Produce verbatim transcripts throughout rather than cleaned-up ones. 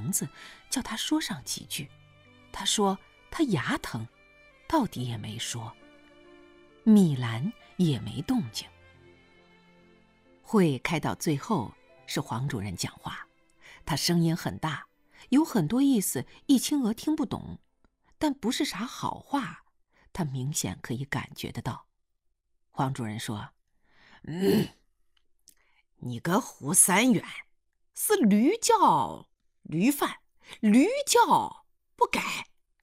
名字，叫他说上几句。他说他牙疼，到底也没说。米兰也没动静。会开到最后是黄主任讲话，他声音很大，有很多意思易清娥听不懂，但不是啥好话，他明显可以感觉得到。黄主任说：“嗯，你个胡三元是驴叫驴犯，驴叫不改。”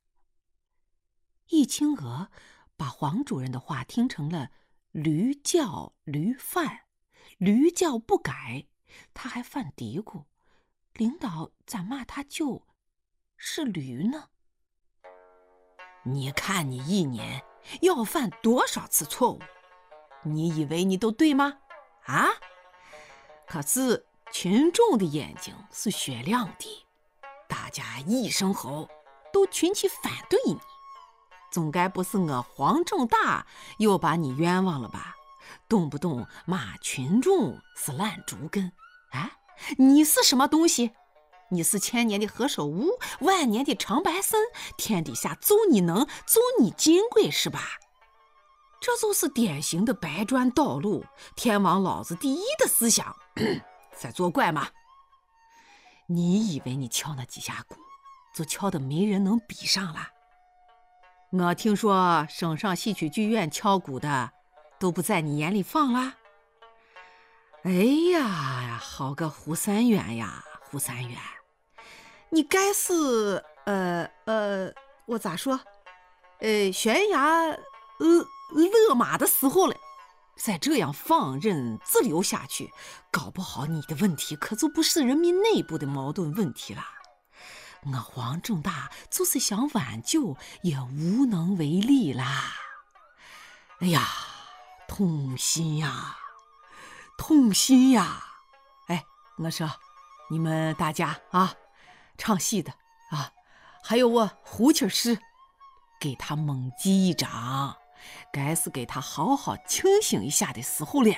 易清娥把黄主任的话听成了驴叫驴犯，驴叫不改，他还犯嘀咕，领导咋骂他就是驴呢？你看你一年要犯多少次错误，你以为你都对吗？啊？可是群众的眼睛是雪亮的，大家一声吼都群起反对你，总该不是我黄正大又把你冤枉了吧？动不动骂群众是烂竹根，啊，你是什么东西？你是千年的何首乌，万年的长白参，天底下就你能，就你金贵是吧？这就是典型的白砖道路，天王老子第一的思想，在作怪吗？你以为你敲那几下鼓，就敲得没人能比上了？我听说省上戏曲剧院敲鼓的都不在你眼里放啦。哎呀，好个胡三元呀，胡三元，你该是呃呃，我咋说？呃，悬崖呃勒马的时候了。再这样放任自流下去，搞不好你的问题可就不是人民内部的矛盾问题了。我黄正大就是想挽救，也无能为力啦。哎呀，痛心呀，痛心呀！哎，我说，你们大家啊，唱戏的啊，还有我胡琴师，给他猛击一掌，该是给他好好清醒一下的时候了。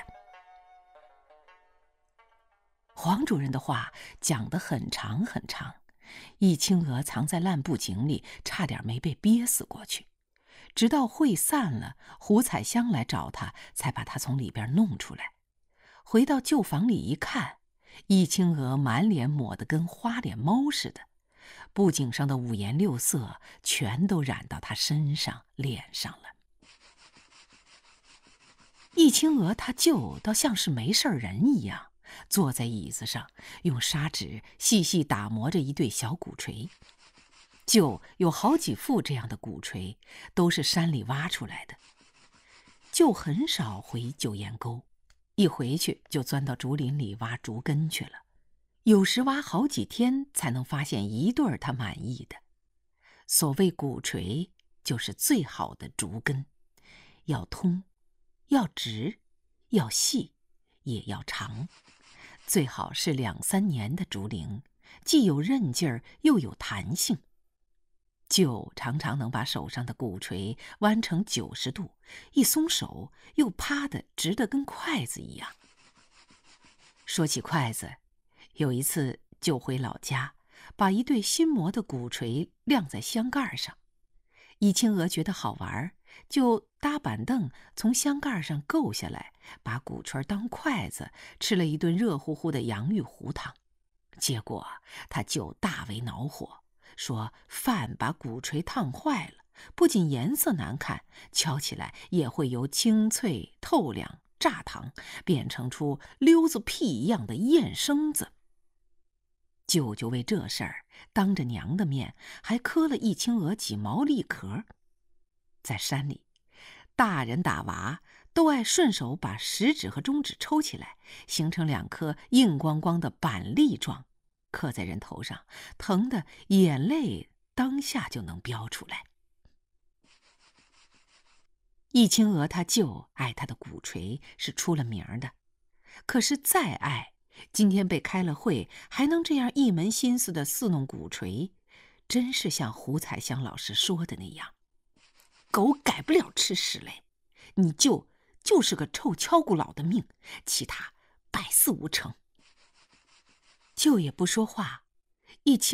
黄主任的话讲得很长很长，易清娥藏在烂布井里，差点没被憋死过去。直到会散了，胡彩香来找他，才把他从里边弄出来。回到旧房里一看，易清娥满脸抹得跟花脸猫似的，布景上的五颜六色全都染到他身上脸上了。易清娥他舅倒像是没事人一样，坐在椅子上，用砂纸细细打磨着一对小鼓槌。舅有好几副这样的鼓槌，都是山里挖出来的。舅很少回九岩沟，一回去就钻到竹林里挖竹根去了，有时挖好几天才能发现一对他满意的。所谓鼓槌，就是最好的竹根，要通，要直，要细，也要长，最好是两三年的竹龄，既有韧劲儿，又有弹性。舅常常能把手上的鼓槌弯成九十度，一松手又趴得直得跟筷子一样。说起筷子，有一次舅回老家，把一对新磨的鼓槌晾在箱盖上。易清娥觉得好玩，就搭板凳从箱盖上够下来，把鼓槌当筷子，吃了一顿热乎乎的洋芋糊汤。结果他舅大为恼火，说饭把鼓槌烫坏了，不仅颜色难看，敲起来也会由清脆透亮炸糖变成出溜子屁一样的燕生子。舅舅为这事儿当着娘的面还磕了易清娥几毛栗壳。在山里，大人打娃都爱顺手把食指和中指抽起来，形成两颗硬光光的板栗状，刻在人头上，疼得眼泪当下就能飙出来。易清娥他舅爱他的鼓槌是出了名的，可是再爱，今天被开了会，还能这样一门心思的侍弄鼓槌，真是像胡彩香老师说的那样，狗改不了吃屎嘞，你舅就是个臭敲鼓佬的命，其他百事无成。舅也不说话，易清